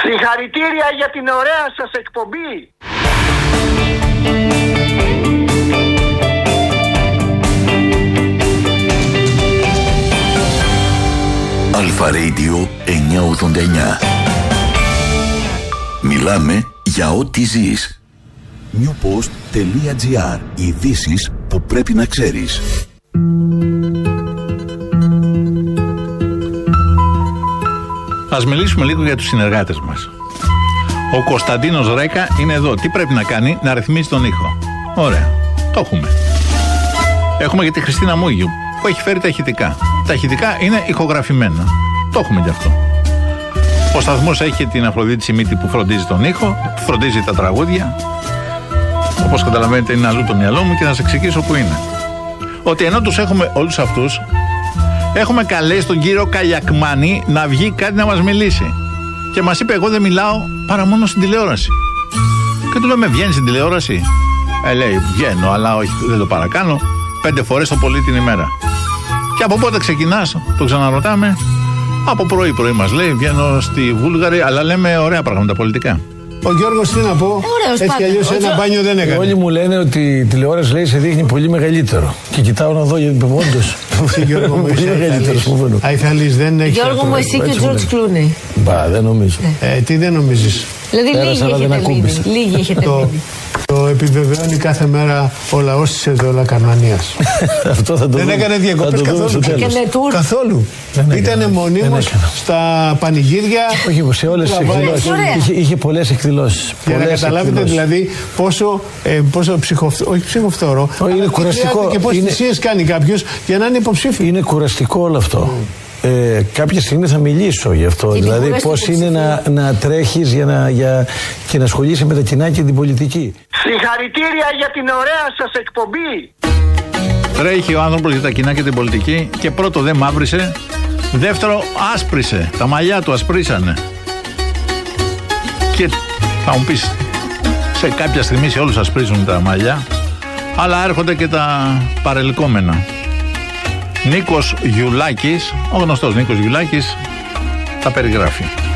Συγχαρητήρια για την ωραία σας εκπομπή. Αλφα Radio 989. Μιλάμε για ό,τι ζεις. newpost.gr. Ειδήσεις που πρέπει να ξέρεις. Ας μιλήσουμε λίγο για τους συνεργάτες μας. Ο Κωνσταντίνος Ρέκα είναι εδώ. Τι πρέπει να κάνει? Να ρυθμίσει τον ήχο. Ωραία. Το έχουμε. Έχουμε και τη Χριστίνα Μούγιου που έχει φέρει τα ηχητικά. Τα ηχητικά είναι ηχογραφημένα. Το έχουμε κι αυτό. Ο σταθμός έχει την Αφροδίτη Σιμίτη που φροντίζει τον ήχο, φροντίζει τα τραγούδια. Όπως καταλαβαίνετε, είναι αλλού το μυαλό μου και θα σας εξηγήσω που είναι. Ότι ενώ τους έχουμε όλους αυτούς, έχουμε καλέσει τον κύριο Καλιακμάνη να βγει κάτι να μας μιλήσει. Και μας είπε: εγώ δεν μιλάω παρά μόνο στην τηλεόραση. Και του λέμε: βγαίνει στην τηλεόραση? Λέει: βγαίνω, αλλά όχι, δεν το παρακάνω. 5 φορές το πολύ την ημέρα. Και από πότε ξεκινάς? Το ξαναρωτάμε. Από πρωί μας λέει: βγαίνω στη Βούλγαρη, αλλά λέμε ωραία πράγματα πολιτικά. Ο Γιώργος τι να πω, έτσι κι αλλιώς ένα μπάνιο δεν έκανε. Όλοι μου λένε ότι η τηλεόραση, λέει, σε δείχνει πολύ μεγαλύτερο. Και κοιτάω να δω γιατί όντως. Γιώργο μου, πολύ μεγαλύτερος που φαίνω. Αϊθαλής δεν έχει. Γιώργο μου, εσύ και ο Τζορτζ Κλούνι. Μπα, δεν νομίζω. Τι δεν νομίζεις? Δηλαδή λίγοι έχετε μείνει. Το επιβεβαιώνει κάθε μέρα ο λαός της Εδωλακαρνανίας. Αυτό θα το δεν έκανε διακοπές καθόλου. Ήτανε μονίμως στα πανηγύρια. Όχι, σε όλες τις εκδηλώσεις. Είχε πολλές εκδηλώσεις. Για να καταλάβετε δηλαδή πόσο όχι ψυχοφθόρο, είναι κουραστικό. Και πόσες θυσίες κάνει κάποιος για να είναι υποψήφιο. Είναι κουραστικό όλο αυτό. Κάποια στιγμή θα μιλήσω γι' αυτό. Δηλαδή πώς είναι να τρέχεις και να ασχολείσαι με τα κοινά και την πολιτική. Συγχαρητήρια για την ωραία σας εκπομπή. Τρέχει ο άνθρωπος για τα κοινά και την πολιτική και πρώτο δεν μαύρισε, δεύτερο άσπρισε. Τα μαλλιά του ασπρίσανε. Και θα μου πεις, σε κάποια στιγμή σε όλους ασπρίζουν τα μαλλιά, αλλά έρχονται και τα παρελκόμενα. Νίκος Γιουλάκης, ο γνωστός Νίκος Γιουλάκης, τα περιγράφει.